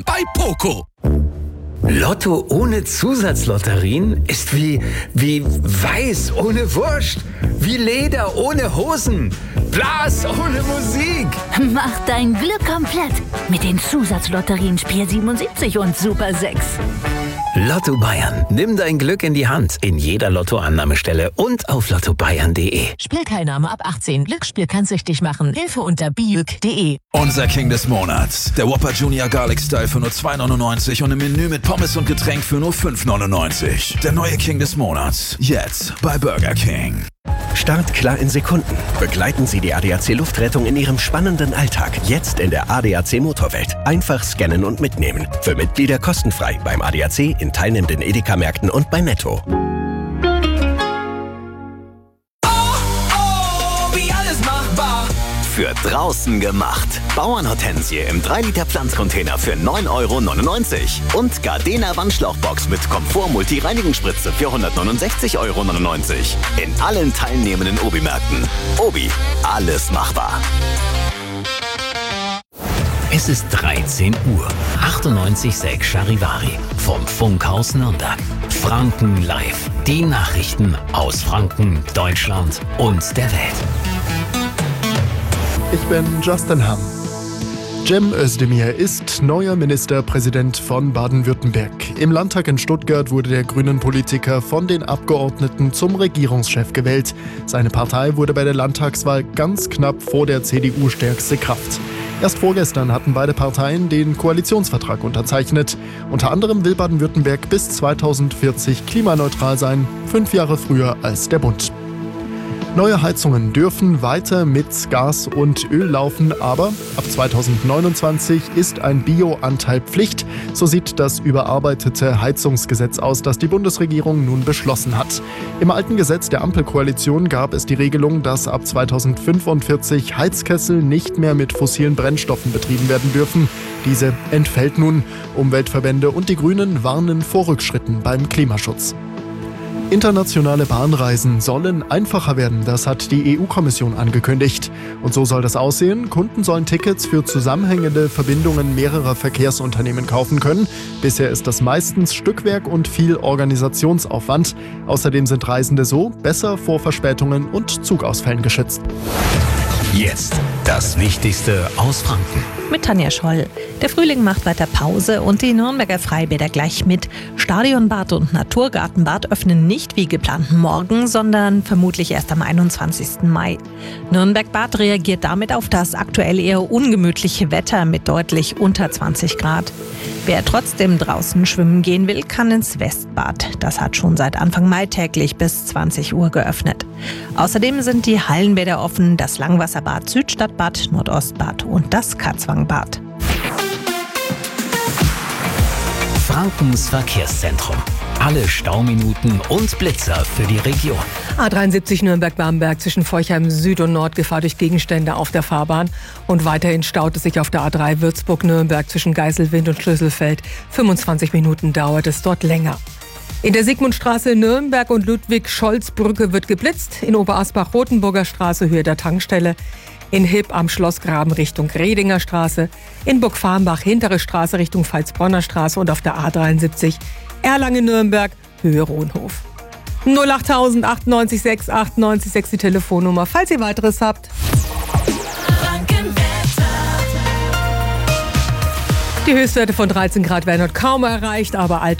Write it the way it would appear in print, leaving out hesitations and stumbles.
bei Poco. Lotto ohne Zusatzlotterien ist wie Weiß ohne Wurst, wie Leder ohne Hosen, Blas ohne Musik. Mach dein Glück komplett mit den Zusatzlotterien Spiel 77 und Super 6. Lotto Bayern. Nimm dein Glück in die Hand in jeder Lottoannahmestelle und auf lottobayern.de. Spielteilnahme ab 18. Glücksspiel kann süchtig machen. Hilfe unter biüg.de. Unser King des Monats. Der Whopper Junior Garlic Style für nur 2,99 und im Menü mit Pommes und Getränk für nur 5,99. Der neue King des Monats. Jetzt bei Burger King. Startklar in Sekunden. Begleiten Sie die ADAC Luftrettung in Ihrem spannenden Alltag. Jetzt in der ADAC Motorwelt. Einfach scannen und mitnehmen. Für Mitglieder kostenfrei beim ADAC, in teilnehmenden Edeka-Märkten und bei Netto. Wie alles machbar. Für draußen gemacht. Bauernhortensie im 3-Liter Pflanzcontainer für 9,99 € und Gardena Wandschlauchbox mit Komfort-Multi-Reinigungsspritze für 169,99 € in allen teilnehmenden Obi-Märkten. Obi, alles machbar. Es ist 13 Uhr. 98,6 Charivari vom Funkhaus Nürnberg. Franken live. Die Nachrichten aus Franken, Deutschland und der Welt. Ich bin Justin Hamm. Cem Özdemir ist neuer Ministerpräsident von Baden-Württemberg. Im Landtag in Stuttgart wurde der Grünen-Politiker von den Abgeordneten zum Regierungschef gewählt. Seine Partei wurde bei der Landtagswahl ganz knapp vor der CDU stärkste Kraft. Erst vorgestern hatten beide Parteien den Koalitionsvertrag unterzeichnet. Unter anderem will Baden-Württemberg bis 2040 klimaneutral sein, 5 Jahre früher als der Bund. Neue Heizungen dürfen weiter mit Gas und Öl laufen, aber ab 2029 ist ein Bioanteil Pflicht. So sieht das überarbeitete Heizungsgesetz aus, das die Bundesregierung nun beschlossen hat. Im alten Gesetz der Ampelkoalition gab es die Regelung, dass ab 2045 Heizkessel nicht mehr mit fossilen Brennstoffen betrieben werden dürfen. Diese entfällt nun. Umweltverbände und die Grünen warnen vor Rückschritten beim Klimaschutz. Internationale Bahnreisen sollen einfacher werden, das hat die EU-Kommission angekündigt. Und so soll das aussehen. Kunden sollen Tickets für zusammenhängende Verbindungen mehrerer Verkehrsunternehmen kaufen können. Bisher ist das meistens Stückwerk und viel Organisationsaufwand. Außerdem sind Reisende so besser vor Verspätungen und Zugausfällen geschützt. Jetzt das Wichtigste aus Franken. Mit Tanja Scholl. Der Frühling macht weiter Pause und die Nürnberger Freibäder gleich mit. Stadionbad und Naturgartenbad öffnen nicht wie geplant morgen, sondern vermutlich erst am 21. Mai. Nürnberg-Bad reagiert damit auf das aktuell eher ungemütliche Wetter mit deutlich unter 20 Grad. Wer trotzdem draußen schwimmen gehen will, kann ins Westbad. Das hat schon seit Anfang Mai täglich bis 20 Uhr geöffnet. Außerdem sind die Hallenbäder offen, das Langwasserbad, Südstadtbad, Nordostbad und das Katzwangbad. Frankens Verkehrszentrum. Alle Stauminuten und Blitzer für die Region. A73 Nürnberg-Bamberg zwischen Forchheim Süd und Nord Gefahr durch Gegenstände auf der Fahrbahn. Und weiterhin staut es sich auf der A3 Würzburg-Nürnberg zwischen Geiselwind und Schlüsselfeld. 25 Minuten dauert es dort länger. In der Sigmundstraße in Nürnberg und Ludwig-Scholz-Brücke wird geblitzt. In Oberasbach-Rotenburger Straße Höhe der Tankstelle. In Hipp am Schlossgraben Richtung Redinger Straße. In Burgfarmbach Hintere Straße Richtung Pfalzbronner Straße und auf der A73 Erlangen-Nürnberg Höhe Rohnhof. 08000 98 6 98 6 die Telefonnummer, falls ihr weiteres habt. Die Höchstwerte von 13 Grad werden heute kaum erreicht, aber